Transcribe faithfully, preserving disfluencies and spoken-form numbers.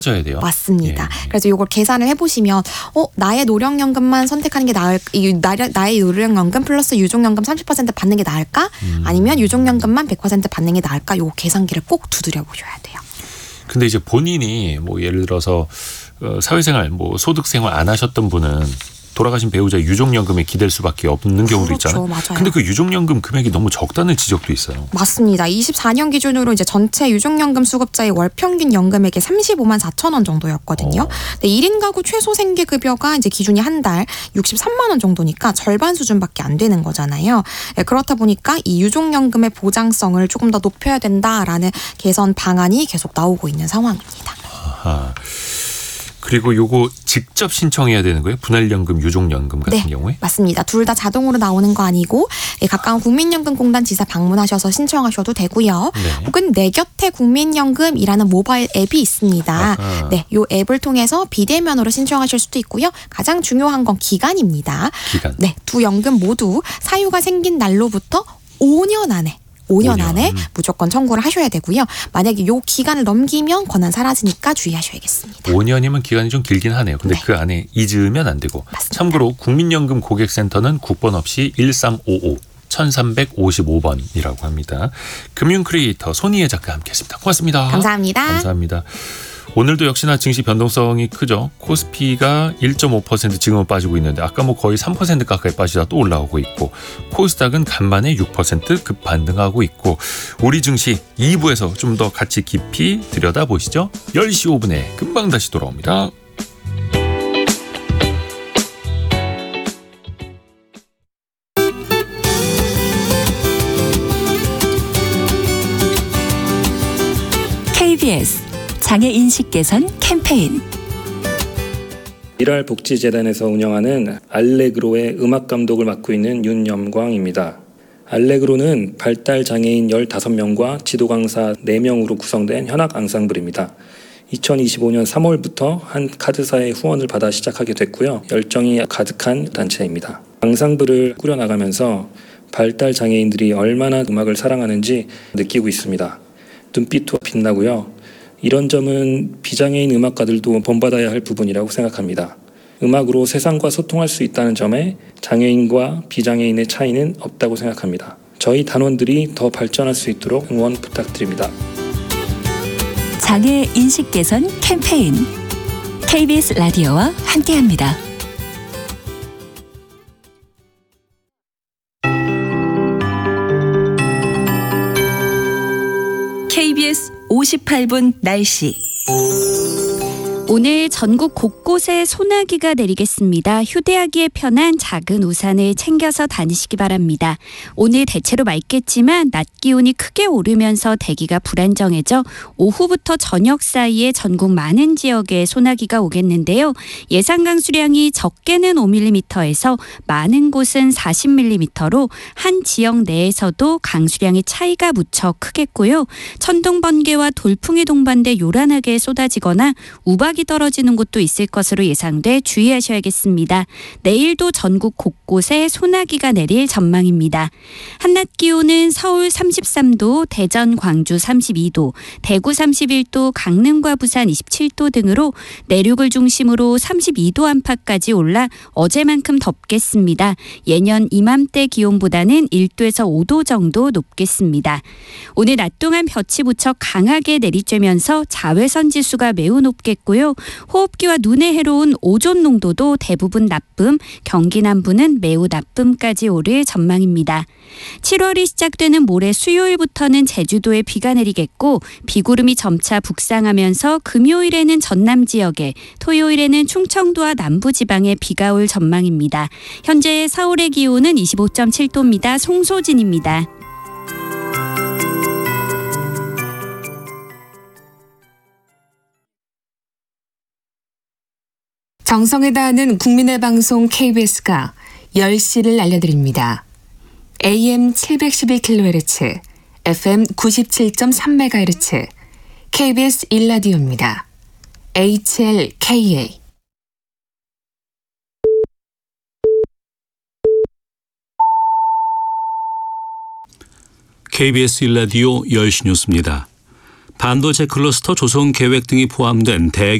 져야 돼요. 맞습니다. 예. 그래서 이걸 계산을 해보시면 어 나의 노령연금만 선택하는 게 나을 이 나, 나의 노령연금 플러스 유족연금 삼십 퍼센트 받는 게 나을까? 음. 아니면 유족연금만 백 퍼센트 받는 게 나을까? 요 계산기를 꼭 두드려 보셔야 돼요. 근데 이제 본인이 뭐 예를 들어서 어, 사회생활, 뭐 소득생활 안 하셨던 분은 돌아가신 배우자 유족연금에 기댈 수밖에 없는 경우도 그렇죠, 있잖아요. 맞아요. 근데 그 유족연금 금액이 너무 적다는 지적도 있어요. 맞습니다. 이십사 년 기준으로 이제 전체 유족연금 수급자의 월 평균 연금액이 삼십오만 사천 원 정도였거든요. 어. 근데 일 인 가구 최소 생계급여가 이제 기준이 한 달 육십삼만 원 정도니까 절반 수준밖에 안 되는 거잖아요. 네, 그렇다 보니까 이 유족연금의 보장성을 조금 더 높여야 된다라는 개선 방안이 계속 나오고 있는 상황입니다. 아하. 그리고 요거 직접 신청해야 되는 거예요? 분할연금, 유족연금 같은 네, 경우에? 맞습니다. 둘 다 자동으로 나오는 거 아니고 예, 가까운 국민연금공단 지사 방문하셔서 신청하셔도 되고요. 네. 혹은 내 곁에 국민연금이라는 모바일 앱이 있습니다. 아하. 네, 요 앱을 통해서 비대면으로 신청하실 수도 있고요. 가장 중요한 건 기간입니다. 기간. 네, 두 연금 모두 사유가 생긴 날로부터 오 년 안에 오 년 오 년. 안에 무조건 청구를 하셔야 되고요. 만약에 요 기간을 넘기면 권한 사라지니까 주의하셔야겠습니다. 오 년이면 기간이 좀 길긴 하네요. 근데 네. 그 안에 잊으면 안 되고. 맞습니다. 참고로 국민연금 고객센터는 국번 없이 일삼오오 천삼백오십오 번이라고 합니다. 금융 크리에이터 손희애 작가 함께했습니다. 고맙습니다. 감사합니다. 감사합니다. 오늘도 역시나 증시 변동성이 크죠. 코스피가 일 점 오 퍼센트 지금은 빠지고 있는데 아까 뭐 거의 삼 퍼센트 가까이 빠지다 또 올라오고 있고 코스닥은 간만에 육 퍼센트 급반등하고 있고 우리 증시 이 부에서 좀 더 같이 깊이 들여다보시죠. 열 시 오 분에 금방 다시 돌아옵니다. 케이비에스 장애인식 개선 캠페인 일할복지재단에서 운영하는 알레그로의 음악 감독을 맡고 있는 윤염광입니다. 알레그로는 발달장애인 열다섯 명과 지도 강사 네 명으로 구성된 현악 앙상블입니다. 이천이십오 년 삼월부터 한 카드사의 후원을 받아 시작하게 됐고요. 열정이 가득한 단체입니다. 앙상블을 꾸려나가면서 발달장애인들이 얼마나 음악을 사랑하는지 느끼고 있습니다. 눈빛도 빛나고요. 이런 점은 비장애인 음악가들도 본받아야 할 부분이라고 생각합니다. 음악으로 세상과 소통할 수 있다는 점에 장애인과 비장애인의 차이는 없다고 생각합니다. 저희 단원들이 더 발전할 수 있도록 응원 부탁드립니다. 장애인식 개선 캠페인 케이비에스 라디오와 함께합니다. 케이비에스 오십팔 분 날씨. 오늘 전국 곳곳에 소나기가 내리겠습니다. 휴대하기에 편한 작은 우산을 챙겨서 다니시기 바랍니다. 오늘 대체로 맑겠지만 낮 기온이 크게 오르면서 대기가 불안정해져 오후부터 저녁 사이에 전국 많은 지역에 소나기가 오겠는데요. 예상 강수량이 적게는 오 밀리미터에서 많은 곳은 사십 밀리미터로 한 지역 내에서도 강수량의 차이가 무척 크겠고요. 천둥, 번개와 돌풍이 동반돼 요란하게 쏟아지거나 우박이 떨어지는 곳도 있을 것으로 예상돼 주의하셔야겠습니다. 내일도 전국 곳곳에 소나기가 내릴 전망입니다. 한낮 기온은 서울 삼십삼 도, 대전, 광주 삼십이 도, 대구 삼십일 도, 강릉과 부산 이십칠 도 등으로 내륙을 중심으로 삼십이 도 안팎까지 올라 어제만큼 덥겠습니다. 예년 이맘때 기온보다는 일 도에서 오 도 정도 높겠습니다. 오늘 낮 동안 볕이 무척 강하게 내리쬐면서 자외선 지수가 매우 높겠고요. 호흡기와 눈에 해로운 오존 농도도 대부분 나쁨, 경기 남부는 매우 나쁨까지 오를 전망입니다. 칠월이 시작되는 모레 수요일부터는 제주도에 비가 내리겠고 비구름이 점차 북상하면서 금요일에는 전남 지역에, 토요일에는 충청도와 남부지방에 비가 올 전망입니다. 현재 서울의 기온은 이십오 점 칠 도입니다. 송소진입니다. 정성을 다하는 국민의 방송 케이비에스가 열 시를 알려드립니다. 에이엠 칠백십일 킬로헤르츠, 에프엠 구십칠 점 삼 메가헤르츠, 케이비에스 일 라디오입니다. 에이치엘케이에이 케이비에스 일 라디오 열 시 뉴스입니다. 반도체 클러스터 조성 계획 등이 포함된 대